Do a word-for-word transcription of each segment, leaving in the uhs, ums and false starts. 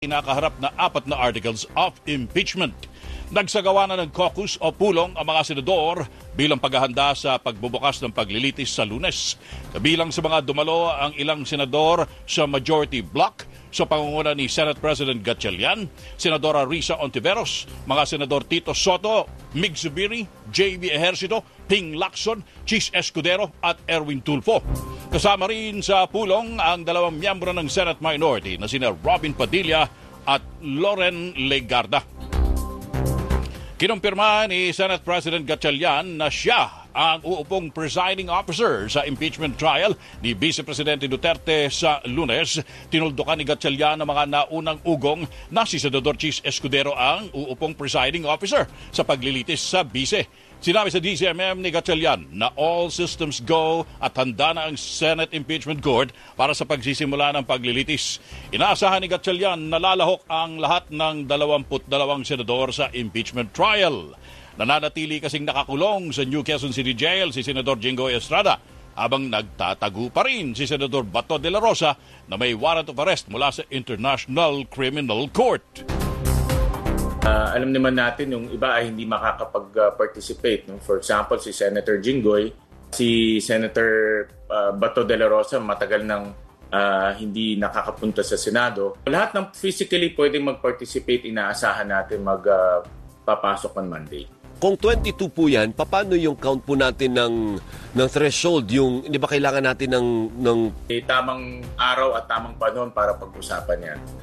Kinakaharap na apat na articles of impeachment. Nagsagawa na ng caucus o pulong ang mga senador bilang paghahanda sa pagbubukas ng paglilitis sa Lunes. Kabilang sa mga dumalo ang ilang senador sa majority bloc sa pangunguna ni Senate President Gatchalian, Senadora Risa Ontiveros, mga senador Tito Soto, Mig Zubiri, J B Ejercito, Ping Lacson, Chis Escudero at Erwin Tulfo. Kasama rin sa pulong ang dalawang miyembro ng Senate Minority na sina Robin Padilla at Loren Legarda. Kinumpirma ni Senate President Gatchalian na siya ang uupong presiding officer sa impeachment trial ni Vice Presidente Duterte sa Lunes. Tinuldukan ni Gatchalian ang mga naunang ugong na si Senador Chis Escudero ang uupong presiding officer sa paglilitis sa Vice. Sinabi sa D C M M ni Gatchalian na all systems go at handa na ang Senate Impeachment Court para sa pagsisimula ng paglilitis. Inaasahan ni Gatchalian na lalahok ang lahat ng dalawampu't dalawang senador sa impeachment trial. Nananatili kasing nakakulong sa New Quezon City Jail si Senador Jingoy Estrada habang nagtatago pa rin si Senador Bato de la Rosa na may warrant of arrest mula sa International Criminal Court. Uh, alam naman natin yung iba ay hindi makakapag-participate. No? For example, si Senator Jinggoy, si Senator uh, Bato de la Rosa matagal nang uh, hindi nakakapunta sa Senado. Lahat ng physically pwedeng mag-participate, inaasahan natin magpapasok uh, on Monday. Kung twenty-two po yan, paano yung count po natin ng, ng threshold? Yung, hindi ba kailangan natin ng... ng... Eh, tamang araw at tamang panahon para pag-usapan yan.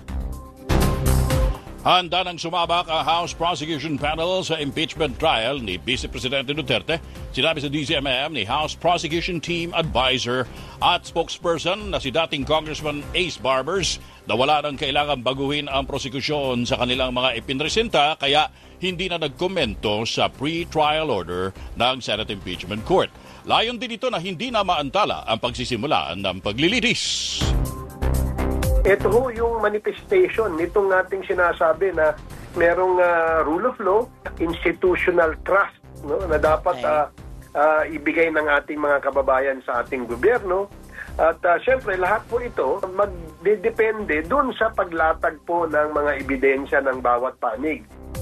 Handa nang sumabak ang House Prosecution Panel sa impeachment trial ni Vice Presidente Duterte. Sinabi sa D C M M ni House Prosecution Team Advisor at spokesperson na si dating Congressman Ace Barbers na wala nang kailangan baguhin ang prosekusyon sa kanilang mga ipinresenta kaya hindi na nagkomento sa pre-trial order ng Senate Impeachment Court. Layon din ito na hindi na maantala ang pagsisimula ng paglilitis. Ito ho yung manifestation nitong ating sinasabi na merong uh, rule of law, institutional trust, no, na dapat uh, uh, ibigay ng ating mga kababayan sa ating gobyerno. At uh, syempre lahat po ito magdedepende dun sa paglatag po ng mga ebidensya ng bawat panig.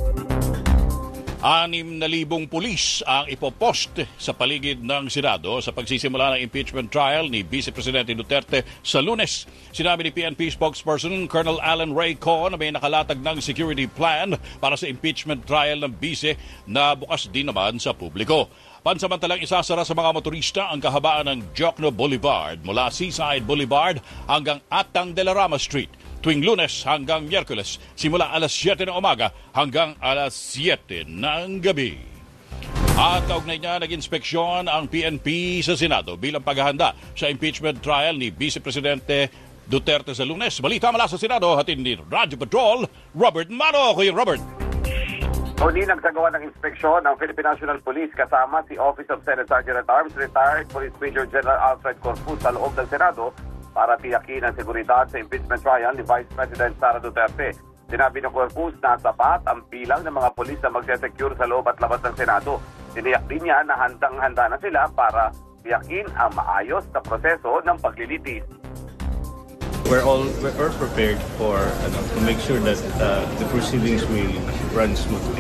Anim na libong pulis ang ipopost sa paligid ng Senado sa pagsisimula ng impeachment trial ni Vice Presidente Duterte sa Lunes. Sinabi ni P N P spokesperson Colonel Alan Ray Coe na may nakalatag ng security plan para sa impeachment trial ng Vice na bukas din naman sa publiko. Pansamantalang isasara sa mga motorista ang kahabaan ng Jocno Boulevard mula Seaside Boulevard hanggang Atang de la Rama Street tuwing Lunes hanggang Miyerkules simula alas siyete ng umaga hanggang alas siyete ng gabi. At kaugnay niya nag-inspeksyon ang P N P sa Senado bilang paghahanda sa impeachment trial ni Vice Presidente Duterte sa Lunes. Balita mula sa Senado, hatid ni Radyo Patrol, Robert Mano. Kuya Robert. Huli nagsagawa ng inspeksyon ng Philippine National Police kasama si Office of Senate Sergeant at Arms, retired Police Major General Alfred Corpus sa loob ng Senado para tiyakin ang seguridad sa impeachment trial ni Vice President Sara Duterte. Sinabi ng Corpus na sapat ang bilang ng mga polis na magsesecure sa loob at labas ng Senado. Tiniyak din niya na handang-handa na sila para tiyakin ang maayos na proseso ng paglilitis. We're all we're prepared for ano, to make sure that uh, the proceedings will run smoothly.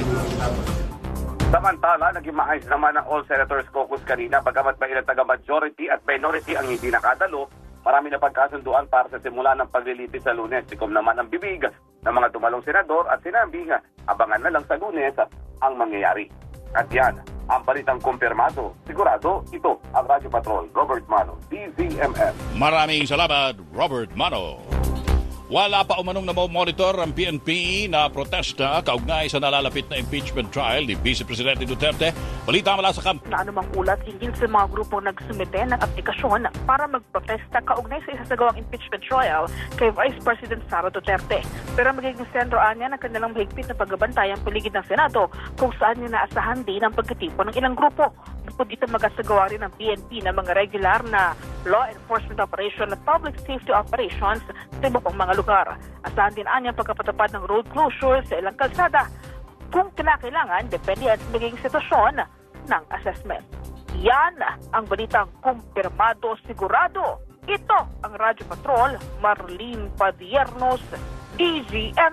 Samantala, naging maayos naman ang All Senators Caucus kanina bagamat may ilang taga-majority at minority ang hindi nakadalo. Marami na pagkasunduan para sa simula ng paglilitis sa Lunes. Sikom naman ang bibig ng mga dumalong senador at sinabi nga, abangan na lang sa Lunes ang mangyayari. At yan, ang balitang kumpirmado. Sigurado, ito ang Radyo Patrol. Robert Mano, D Z M M. Maraming salamat, Robert Mano. Wala pa umanong namomonitor ang P N P na protesta kaugnay sa nalalapit na impeachment trial ni Vice Presidente Duterte. Balita mula sa kamp. Na anumang ulat hinggil sa mga grupo nagsumite ng aplikasyon para magprotesta kaugnay sa isasagawang impeachment trial kay Vice President Sara Duterte. Pero magiging sentro niya ng kanilang mahigpit na pagbabantay ang paligid ng Senado kung saan niya naasahan din ang pagkatipo ng ilang grupo. Bukod dito magasagawa rin ng P N P ng mga regular na law enforcement operation at public safety operations sa iba pang mga lugar. Asahan din anya pagkapatupad ng road closure sa ilang kalsada. Kung kinakailangan, depende at magiging sitwasyon ng assessment. Yan ang balitang kumpirmado sigurado. Ito ang Radyo Patrol, Marlene Padiernos, D Z M